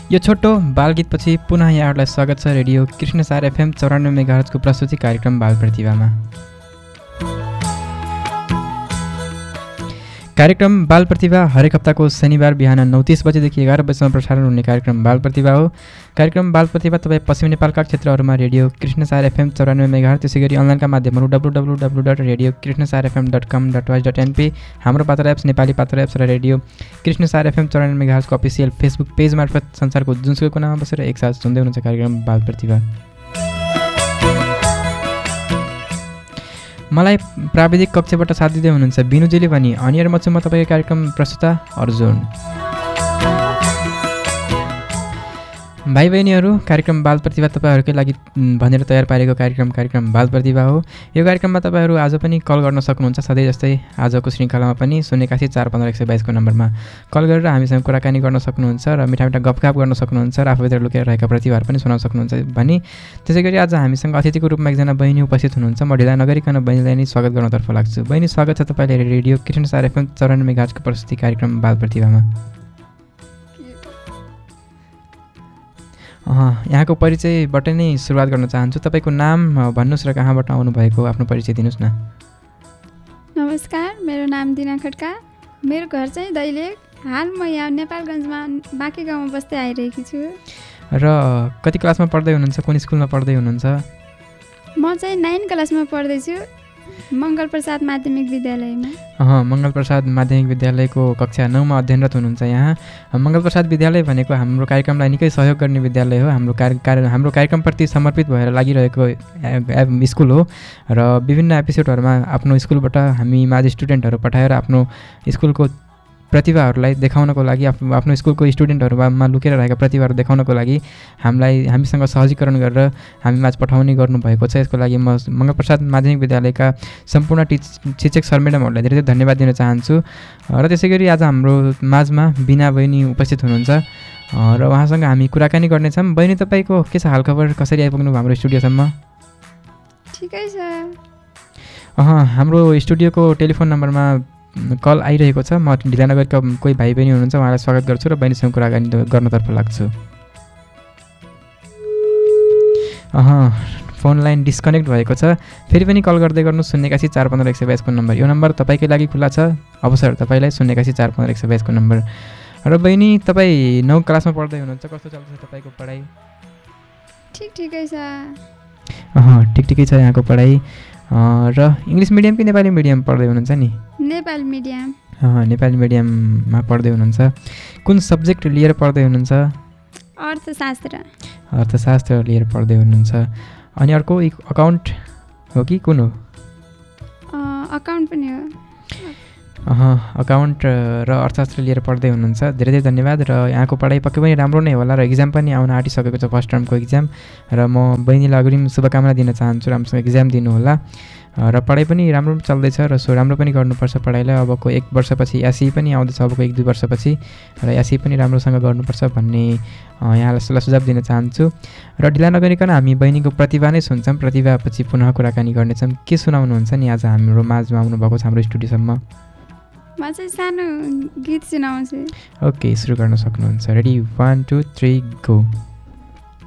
यो छोटो बालगीतपछि पुनः यहाँहरूलाई स्वागत छ रेडियो कृष्णसार एफएम 94 मेगाहर्जको प्रस्तुति कार्यक्रम बाल प्रतिभामा। कार्यक्रम बाल प्रतिभा हरेक हप्ताको शनिबार बिहान 9:30 बजेदेखि 11 बजेसम्म प्रसारण हुने कार्यक्रम बाल प्रतिभा हो। कार्यक्रम बाल प्रतिभा तपाईँ पश्चिम नेपालका क्षेत्रहरूमा रेडियो कृष्णसार एफएम 94 मेगाहर्ज, त्यसै गरी अनलाइनका माध्यमहरू www.radiokrishnasarfm.com.np, हाम्रो पात्र एप्स नेपाली पात्र एप्स र radio Krishnasar FM 94 मेगाहर्जको official Facebook page मार्फत संसारको जुनसुकै कुनामा बसेर एकसाथ सुन्दै हुनुहुन्छ कार्यक्रम बाल प्रतिभा। मलाई प्राविधिक कक्षबाट साथ दिँदै हुनुहुन्छ बिनुजीले पनि, अनि म छु म तपाईँको कार्यक्रम प्रस्तुता अर्जुन। भाइ बहिनीहरू, कार्यक्रम बाल प्रतिभा तपाईँहरूकै लागि भनेर तयार पारेको कार्यक्रम बाल प्रतिभा हो। यो कार्यक्रममा तपाईँहरू आज पनि कल गर्न सक्नुहुन्छ, सधैँ जस्तै आजको श्रृङ्खलामा पनि 081 415 122 को नम्बरमा कल गरेर हामीसँग कुराकानी गर्न सक्नुहुन्छ र मिठा मिठा गफगाफ गर्न सक्नुहुन्छ र आफूभित्र लुकेर रहेका प्रतिभाहरू पनि सुनाउन सक्नुहुन्छ भनी। त्यसै गरी आज हामीसँग अतिथिको रूपमा एकजना बहिनी उपस्थित हुनुहुन्छ। म ढिला नगरिकन बहिनीलाई नै स्वागत गर्नतर्फ लाग्छु। बहिनी, स्वागत छ तपाईँले रेडियो कृष्णसार एफएम 94 मेगाहर्जको प्रस्तुति कार्यक्रम बाल प्रतिभामा। यहाँको परिचयबाट नै सुरुवात गर्न चाहन्छु। तपाईँको नाम भन्नुहोस् र कहाँबाट आउनुभएको आफ्नो परिचय दिनुहोस् न। नमस्कार, मेरो नाम दिना खड्का, मेरो घर चाहिँ दैलेख। हाल म यहाँ नेपालगञ्जमा बाँके गाउँमा बस्दै आइरहेकी छु। र कति क्लासमा पढ्दै हुनुहुन्छ, कुन स्कुलमा पढ्दै हुनुहुन्छ? म चाहिँ 9 क्लासमा पढ्दैछु, मङ्गल प्रसाद माध्यमिक विद्यालयमा। मङ्गल प्रसाद माध्यमिक विद्यालयको कक्षा 9 मा अध्ययनरत हुनुहुन्छ यहाँ। मङ्गल प्रसाद विद्यालय भनेको हाम्रो कार्यक्रमलाई निकै सहयोग गर्ने विद्यालय हो। हाम्रो कार्यक्रमप्रति समर्पित भएर लागिरहेको स्कुल हो र विभिन्न एपिसोडहरूमा आफ्नो स्कुलबाट हामी माझ स्टुडेन्टहरू पठाएर आफ्नो स्कुलको प्रतिभाहरूलाई देखाउनको लागि, आफ्नो स्कुलको स्टुडेन्टहरूमा लुकेर रहेका प्रतिभाहरू देखाउनको लागि हामीसँग सहजीकरण गरेर हामी माझ पठाउने गर्नुभएको छ। यसको लागि म मङ्गल प्रसाद माध्यमिक विद्यालयका सम्पूर्ण शिक्षक सर म्याडमहरूलाई धेरै धेरै धन्यवाद दिन चाहन्छु। र त्यसै गरी आज हाम्रो माझमा बिना बहिनी उपस्थित हुनुहुन्छ र उहाँसँग हामी कुराकानी गर्नेछौँ। बहिनी, तपाईँको के छ हालखबर, कसरी आइपुग्नु हाम्रो स्टुडियोसम्म? ठिकै छ। हाम्रो स्टुडियोको टेलिफोन नम्बरमा कल आइरहेको छ। म ढिला नगरका कोही भाइ बहिनी हुनुहुन्छ, उहाँलाई स्वागत गर्छु र बहिनीसँग कुराकानी गर्नतर्फ लाग्छु। फोन लाइन डिस्कनेक्ट भएको छ। फेरि पनि कल गर्दै गर्नु 081 415 122 को नम्बर। यो नम्बर तपाईँकै लागि खुला छ। अवसर तपाईँलाई 081 415 122 को नम्बर। र बहिनी, तपाईँ 9 क्लासमा पढ्दै हुनुहुन्छ, कस्तो चल्दैछ तपाईँको पढाइ? ठिकै छ। ठिकै छ यहाँको पढाइ। र इङ्ग्लिस मिडियम कि नेपाली मिडियम पढ्दै हुनुहुन्छ नि? नेपाली मिडियम। नेपाली मिडियममा पढ्दै हुनुहुन्छ। कुन सब्जेक्ट लिएर पढ्दै हुनुहुन्छ? अर्थशास्त्र लिएर पढ्दै हुनुहुन्छ। अनि अर्को अकाउन्ट हो कि कुन हो? अकाउन्ट पनि हो। अकाउन्ट र अर्थशास्त्र लिएर पढ्दै हुनुहुन्छ। धेरै धेरै धन्यवाद। र यहाँको पढाइ पक्कै पनि राम्रो नै होला र इक्जाम पनि आउन आँटिसकेको छ, फर्स्ट टर्मको इक्जाम। र म बहिनीलाई अग्रिम शुभकामना दिन चाहन्छु, राम्रोसँग इक्जाम दिनुहोला। र पढाइ पनि राम्रो चल्दैछ र राम्रो पनि गर्नुपर्छ पढाइलाई। अबको 1 वर्षपछि एसई पनि आउँदैछ, अबको 1-2 वर्षपछि, र एसई पनि राम्रोसँग गर्नुपर्छ भन्ने यहाँलाई सल्लाह सुझाव दिन चाहन्छु। र ढिला नगरिकन हामी बहिनीको प्रतिभा नै सुन्छौँ। प्रतिभापछि पुनः कुराकानी गर्नेछौँ। के सुनाउनुहुन्छ नि आज हाम्रो माझमा आउनुभएको छ हाम्रो स्टुडियोसम्म? म चाहिँ सानो गीत सुनाउँछु। ओके, सुरु गर्न सक्नुहुन्छ। Ready, 1 2 3 go.